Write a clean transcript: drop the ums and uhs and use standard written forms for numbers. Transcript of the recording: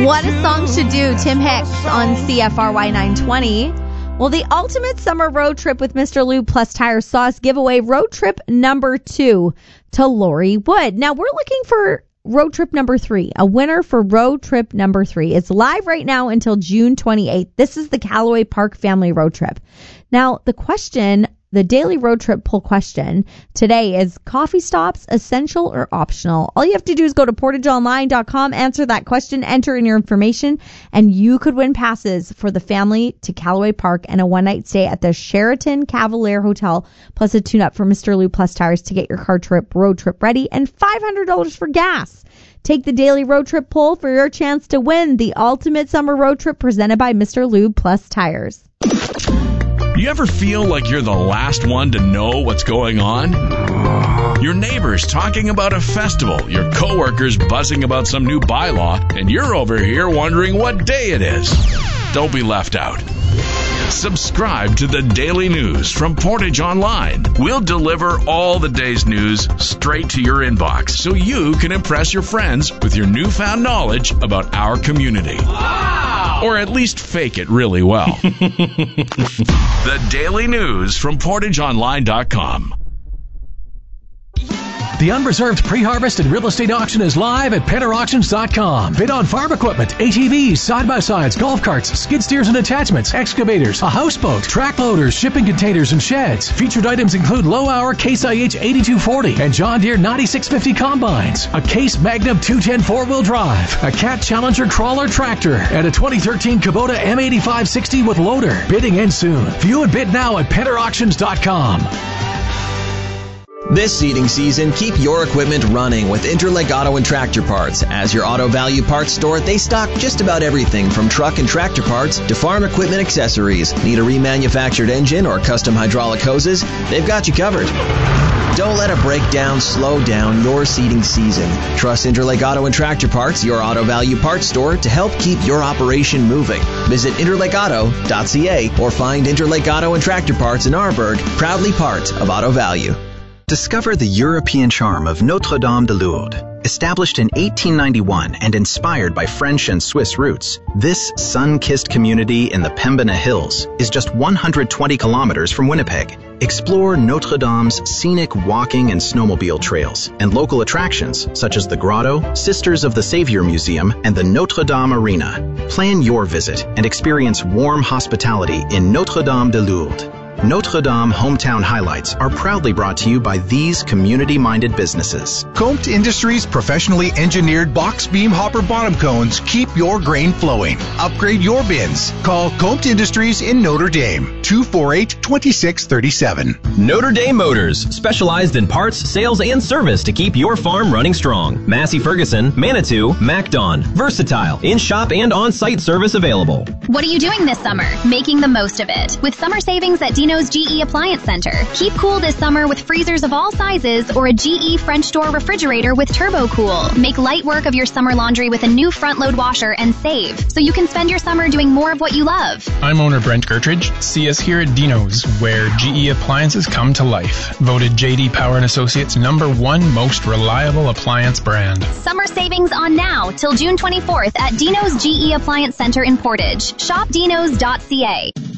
What a song should do. Tim Hicks on CFRY 920. Well, the ultimate summer road trip with Mr. Lube Plus Tires saw us give away road trip number 2 to Lori Wood. Now, we're looking for road trip number 3, a winner for road trip number 3. It's live right now until June 28th. This is the Callaway Park family road trip. Now, the daily road trip poll question today is coffee stops essential or optional? All you have to do is go to portageonline.com, answer that question, enter in your information, and you could win passes for the family to Callaway Park and a one-night stay at the Sheraton Cavalier Hotel, plus a tune-up for Mr. Lube Plus Tires to get your road trip ready, and $500 for gas. Take the daily road trip poll for your chance to win the ultimate summer road trip presented by Mr. Lube Plus Tires. You ever feel like you're the last one to know what's going on? Your neighbors talking about a festival, your coworkers buzzing about some new bylaw, and you're over here wondering what day it is. Don't be left out. Subscribe to the Daily News from Portage Online. We'll deliver all the day's news straight to your inbox so you can impress your friends with your newfound knowledge about our community. Wow! Or at least fake it really well. The Daily News from PortageOnline.com. The Unreserved Pre-Harvest and Real Estate Auction is live at PennerAuctions.com. Bid on farm equipment, ATVs, side-by-sides, golf carts, skid steers and attachments, excavators, a houseboat, track loaders, shipping containers, and sheds. Featured items include low-hour Case IH 8240 and John Deere 9650 combines, a Case Magnum 210 4-wheel drive, a Cat Challenger crawler tractor, and a 2013 Kubota M8560 with loader. Bidding ends soon. View and bid now at PennerAuctions.com. This seeding season, keep your equipment running with Interlake Auto and Tractor Parts. As your auto value parts store, they stock just about everything from truck and tractor parts to farm equipment accessories. Need a remanufactured engine or custom hydraulic hoses? They've got you covered. Don't let a breakdown slow down your seeding season. Trust Interlake Auto and Tractor Parts, your auto value parts store, to help keep your operation moving. Visit interlakeauto.ca or find Interlake Auto and Tractor Parts in Arborg, proudly part of Auto Value. Discover the European charm of Notre-Dame de Lourdes. Established in 1891 and inspired by French and Swiss roots, this sun-kissed community in the Pembina Hills is just 120 kilometers from Winnipeg. Explore Notre Dame's scenic walking and snowmobile trails and local attractions such as the Grotto, Sisters of the Savior Museum, and the Notre Dame Arena. Plan your visit and experience warm hospitality in Notre-Dame de Lourdes. Notre Dame Hometown Highlights are proudly brought to you by these community-minded businesses. Comte Industries' professionally engineered box beam hopper bottom cones keep your grain flowing. Upgrade your bins. Call Comte Industries in Notre Dame, 248-2637. Notre Dame Motors, specialized in parts, sales, and service to keep your farm running strong. Massey Ferguson, Manitou, MacDon, Versatile, in-shop and on-site service available. What are you doing this summer? Making the most of it. With summer savings at Dino's GE Appliance Center. Keep cool this summer with freezers of all sizes or a GE French door refrigerator with Turbo Cool. Make light work of your summer laundry with a new front load washer and save, so you can spend your summer doing more of what you love. I'm owner Brent Gertridge. See us here at Dino's, where GE appliances come to life. Voted J.D. Power & Associates #1 most reliable appliance brand. Summer savings on now till June 24th at Dino's GE Appliance Center in Portage. Shop dinos.ca.